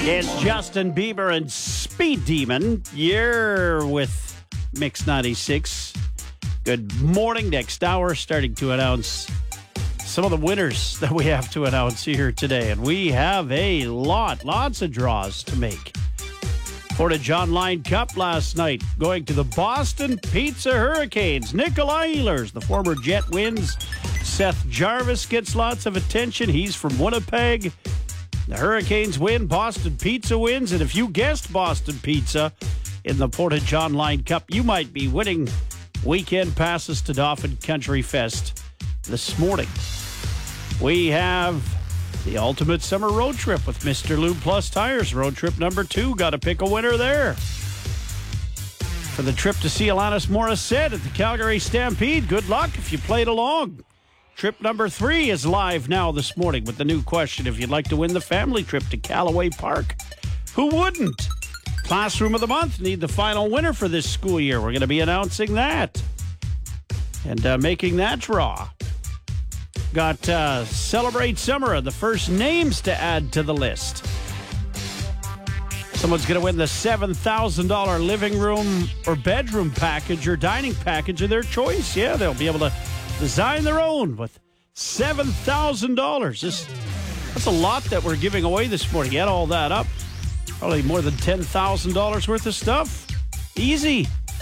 It's Justin Bieber and Speed Demon. You're with Mix 96. Good morning. Next hour, starting to announce some of the winners that we have to announce here today. And we have lots of draws to make. Portage Online Cup last night, going to the Boston Pizza Hurricanes. Nikolai Ehlers, the former Jet, wins. Seth Jarvis gets lots of attention. He's from Winnipeg. The Hurricanes win, Boston Pizza wins, and if you guessed Boston Pizza in the Portage Online Cup, you might be winning weekend passes to Dauphin Country Fest this morning. We have the ultimate summer road trip with Mr. Lube Plus Tires. Road trip number 2. Got to pick a winner there. For the trip to see Alanis Morissette at the Calgary Stampede, good luck if you played along. Trip number 3 is live now this morning with the new question. If you'd like to win the family trip to Callaway Park, who wouldn't? Classroom of the Month, need the final winner for this school year. We're going to be announcing that and making that draw. Got Celebrate Summer, the first names to add to the list. Someone's going to win the $7,000 living room or bedroom package or dining package of their choice. Yeah, they'll be able to design their own with $7,000. That's a lot that we're giving away this morning. Add all that up, probably more than $10,000 worth of stuff. Easy.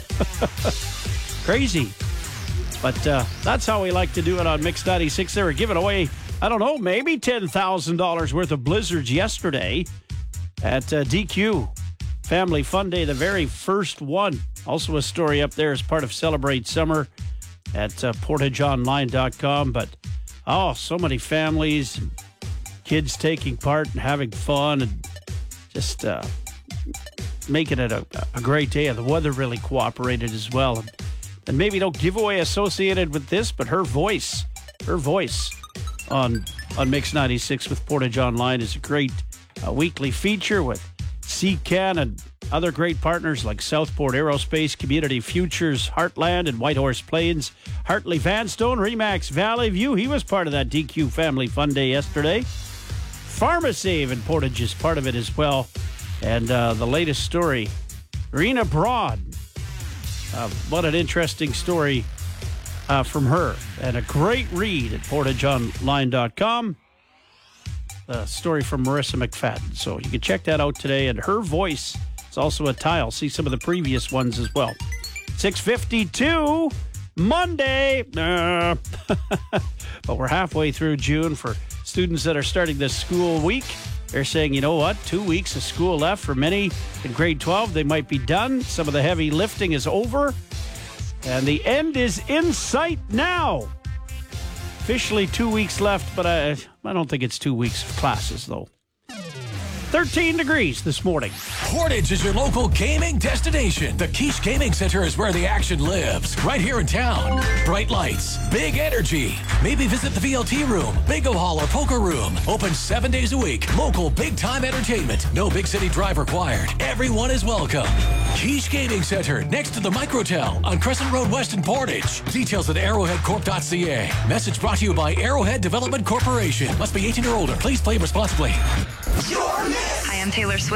Crazy. But that's how we like to do it on Mix 96. They were giving away, I don't know, maybe $10,000 worth of blizzards yesterday at DQ. Family Fun Day, the very first one. Also a story up there as part of Celebrate Summer at portageonline.com. But, so many families, kids taking part and having fun and just making it a great day. And the weather really cooperated as well. And maybe no giveaway associated with this, but her voice on Mix 96 with Portage Online is a great weekly feature with CCAN and other great partners like Southport Aerospace, Community Futures, Heartland and Whitehorse Plains, Hartley Vanstone, Remax Valley View. He was part of that DQ Family Fun Day yesterday. PharmaSave in Portage is part of it as well. And the latest story, Rena Broad. What an interesting story from her. And a great read at portageonline.com. A story from Marissa McFadden. So you can check that out today. And her voice is also a tile. See some of the previous ones as well. 6:52 Monday. But we're halfway through June for students that are starting this school week. They're saying, you know what, 2 weeks of school left for many in grade 12. They might be done. Some of the heavy lifting is over. And the end is in sight now. Officially 2 weeks left, but I don't think it's 2 weeks of classes, though. 13 degrees this morning. Portage is your local gaming destination. The Quiche Gaming Center is where the action lives. Right here in town. Bright lights, big energy. Maybe visit the VLT room, bingo hall, or poker room. Open 7 days a week. Local big-time entertainment. No big city drive required. Everyone is welcome. Quiche Gaming Center, next to the Microtel on Crescent Road West in Portage. Details at arrowheadcorp.ca. Message brought to you by Arrowhead Development Corporation. Must be 18 or older. Please play responsibly. Hi, I'm Taylor Swift.